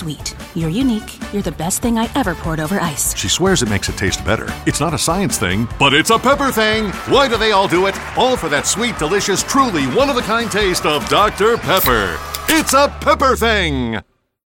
sweet. You're unique. You're the best thing I ever poured over ice. She swears it makes it taste better. It's not a science thing, but it's a pepper thing. Why do they all do it? All for that sweet, delicious, truly one-of-a-kind taste of Dr. Pepper. It's a pepper thing.